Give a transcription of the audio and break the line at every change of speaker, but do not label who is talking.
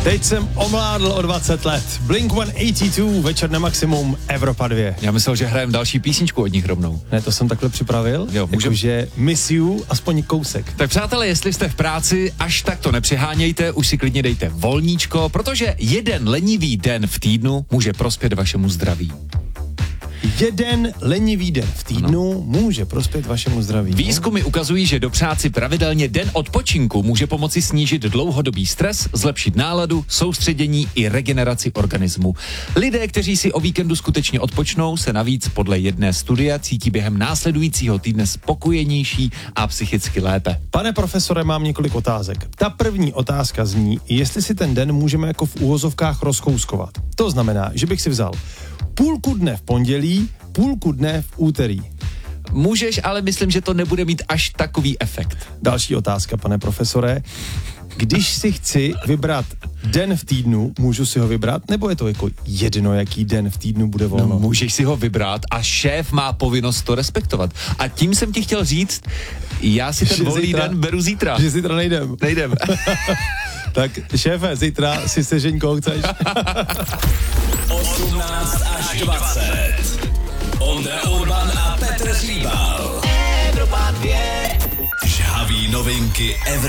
Teď jsem omládl o 20 let. Blink-182, večer na maximum, Evropa 2.
Já myslel, že hrajem další písničku od nich rovnou.
Ne, to jsem takhle připravil.
Jo, můžeme.
Jakože Miss You, aspoň kousek.
Tak přátelé, jestli jste v práci, až tak to nepřehánějte, už si klidně dejte volníčko, protože jeden lenivý den v týdnu může prospět vašemu zdraví.
Jeden lenivý den v týdnu může prospět vašemu zdraví.
Výzkumy ukazují, že dopřát si pravidelně den odpočinku může pomoci snížit dlouhodobý stres, zlepšit náladu, soustředění i regeneraci organismu. Lidé, kteří si o víkendu skutečně odpočnou, se navíc podle jedné studie cítí během následujícího týdne spokojenější a psychicky lépe.
Pane profesore, mám několik otázek. Ta první otázka zní, jestli si ten den můžeme jako v úvozovkách rozkouskovat. To znamená, že bych si vzal půlku dne v pondělí, půlku dne v úterý.
Můžeš, ale myslím, že to nebude mít až takový efekt.
Další otázka, pane profesore. Když si chci vybrat den v týdnu, můžu si ho vybrat, nebo je to jako jedno, jaký den v týdnu bude volno?
No, můžeš si ho vybrat a šéf má povinnost to respektovat. A tím jsem ti chtěl říct, já si ten volný den beru zítra.
Že zítra nejdem. Tak šéfe, zítra si sežeň, koho chceš.
18 až 20. Ondra Urban a Petr Hříbal. Evropa 2. Žhavý novinky Evropy.